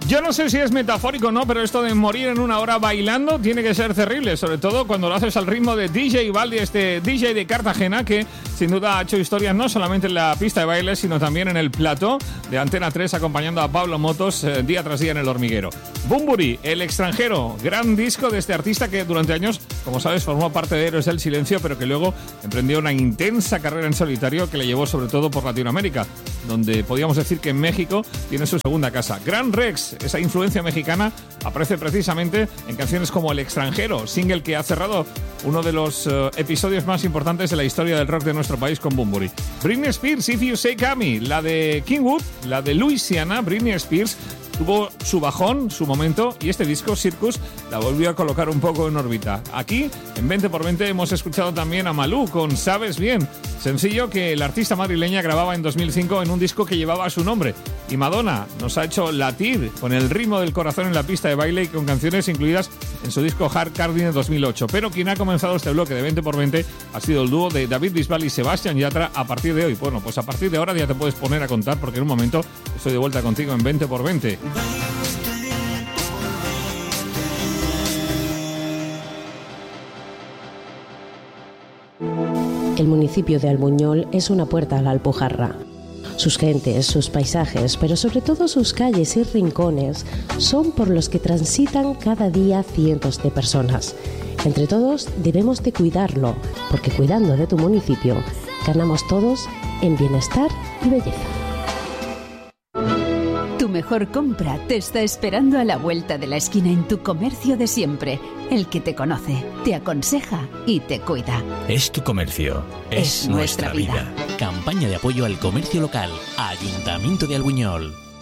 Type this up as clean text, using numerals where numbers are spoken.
Yo no sé si es metafórico o no, pero esto de morir en una hora bailando tiene que ser terrible, sobre todo cuando lo haces al ritmo de DJ Baldi, este DJ de Cartagena que sin duda ha hecho historia no solamente en la pista de baile, sino también en el plató de Antena 3 acompañando a Pablo Motos día tras día en El Hormiguero. Bunbury, El extranjero, gran disco de este artista que durante años, como sabes, formó parte de Héroes del Silencio, pero que luego emprendió una intensa carrera en solitario que le llevó sobre todo por Latinoamérica, donde podríamos decir que en México tiene su segunda casa. Gran Rex, esa influencia mexicana aparece precisamente en canciones como El extranjero, single que ha cerrado uno de los episodios más importantes de la historia del rock de nuestro país con Bunbury. Britney Spears, If You Say Cami, la de Kingwood, la de Louisiana. Britney Spears tuvo su bajón, su momento, y este disco, Circus, la volvió a colocar un poco en órbita. Aquí, en 20x20, hemos escuchado también a Malú con Sabes Bien, sencillo que la artista madrileña grababa en 2005 en un disco que llevaba su nombre. Y Madonna nos ha hecho latir con el ritmo del corazón en la pista de baile y con canciones incluidas en su disco Hard Candy de 2008. Pero quien ha comenzado este bloque de 20x20 ha sido el dúo de David Bisbal y Sebastián Yatra a partir de hoy. Bueno, pues a partir de ahora ya te puedes poner a contar porque en un momento estoy de vuelta contigo en 20x20. El municipio de Albuñol es una puerta a la Alpujarra. Sus gentes, sus paisajes, pero sobre todo sus calles y rincones son por los que transitan cada día cientos de personas. Entre todos debemos de cuidarlo, porque cuidando de tu municipio ganamos todos en bienestar y belleza. Tu mejor compra te está esperando a la vuelta de la esquina en tu comercio de siempre. El que te conoce, te aconseja y te cuida. Es tu comercio. Es nuestra vida. Campaña de apoyo al comercio local. Ayuntamiento de Albuñol.